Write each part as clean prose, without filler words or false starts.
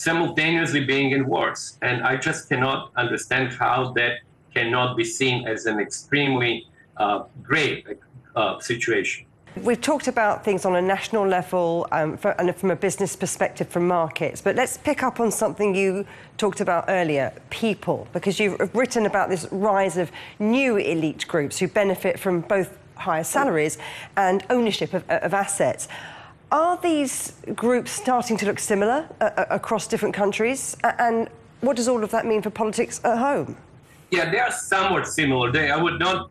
simultaneously being in wars. And I just cannot understand how that cannot be seen as an extremely grave situation. We've talked about things on a national level and from a business perspective from markets, but let's pick up on something you talked about earlier, people, because you've written about this rise of new elite groups who benefit from both higher salaries and ownership of assets. Are these groups starting to look similar across different countries? And what does all of that mean for politics at home? Yeah, they are somewhat similar. I would not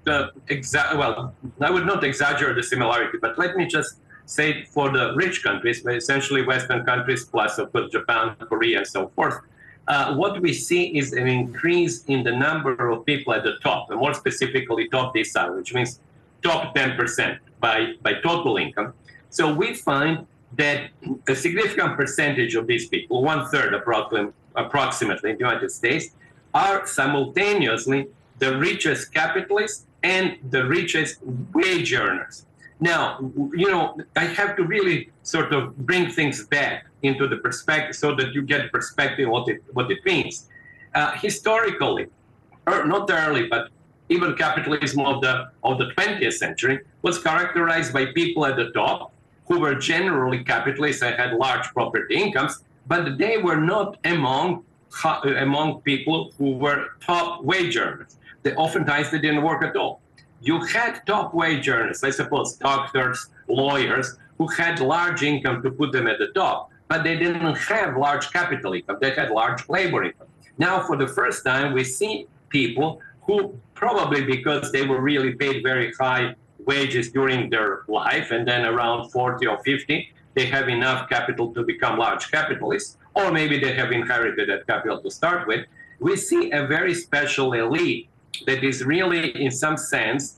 exaggerate the similarity, but let me just say for the rich countries, essentially Western countries, plus of course Japan, Korea, and so forth, what we see is an increase in the number of people at the top, and more specifically top decile, which means top 10% by total income. So we find that a significant percentage of these people, 1/3 approximately in the United States, are simultaneously the richest capitalists and the richest wage earners. Now, I have to really sort of bring things back into the perspective so that you get perspective what it means. Historically, or not early, but even capitalism of the 20th century was characterized by people at the top who were generally capitalists and had large property incomes, but they were not among people who were top wage earners. Oftentimes they didn't work at all. You had top wage earners, I suppose doctors, lawyers, who had large income to put them at the top, but they didn't have large capital income. They had large labor income. Now, for the first time, we see people who probably because they were really paid very high wages during their life, and then around 40 or 50, they have enough capital to become large capitalists, or maybe they have inherited that capital to start with. We see a very special elite that is really, in some sense,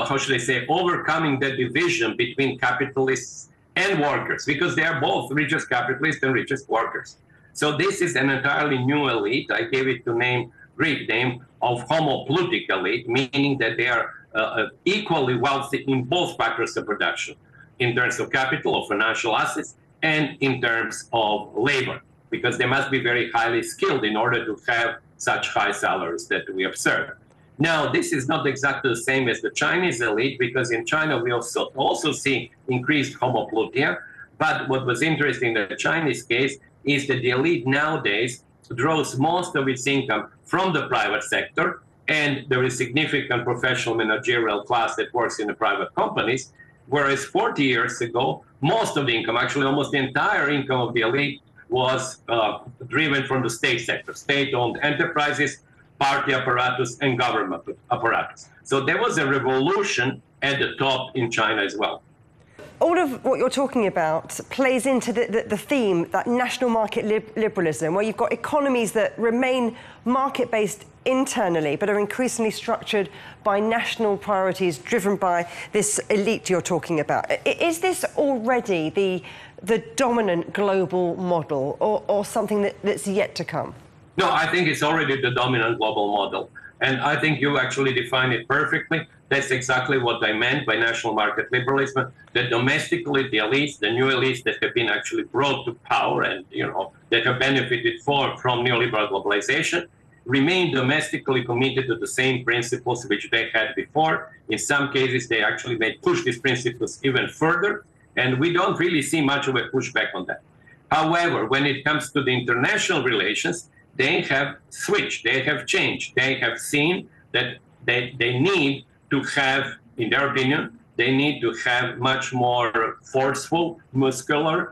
overcoming the division between capitalists and workers, because they are both richest capitalists and richest workers. So this is an entirely new elite. I gave it the Greek name of homoploutic elite, meaning that they are equally wealthy in both factors of production, in terms of capital or financial assets, and in terms of labor, because they must be very highly skilled in order to have such high salaries that we observe. Now, this is not exactly the same as the Chinese elite, because in China we also see increased homoploutia. But what was interesting in the Chinese case is that the elite nowadays draws most of its income from the private sector, and there is significant professional managerial class that works in the private companies, whereas 40 years ago, most of the income, actually almost the entire income of the elite, was driven from the state sector, state-owned enterprises, party apparatus, and government apparatus. So there was a revolution at the top in China as well. All of what you're talking about plays into the theme, that national market liberalism, where you've got economies that remain market-based internally, but are increasingly structured by national priorities driven by this elite you're talking about. Is this already the dominant global model, or something that's yet to come? No, I think it's already the dominant global model. And I think you actually defined it perfectly. That's exactly what I meant by national market liberalism. That domestically, the elites, the new elites that have been actually brought to power and, that have benefited from neoliberal globalization, remain domestically committed to the same principles which they had before. In some cases, they actually may push these principles even further. And we don't really see much of a pushback on that. However, when it comes to the international relations, they have switched, they have changed. They have seen that they need to have, in their opinion, they need to have much more forceful, muscular,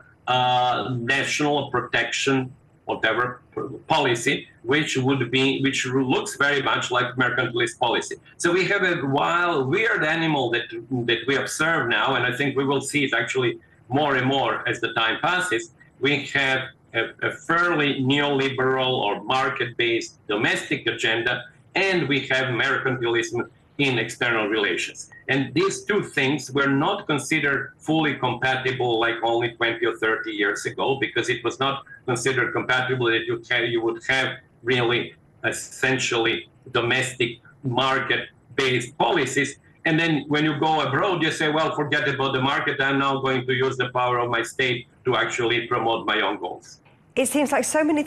national protection, whatever policy, which looks very much like mercantilist policy. So we have a wild, weird animal that we observe now, and I think we will see it actually more and more as the time passes. We have a fairly neoliberal or market-based domestic agenda, and we have mercantilism in external relations. And these two things were not considered fully compatible like only 20 or 30 years ago, because it was not considered compatible that you would have really essentially domestic market-based policies. And then when you go abroad, you say, well, forget about the market. I'm now going to use the power of my state to actually promote my own goals. It seems like so many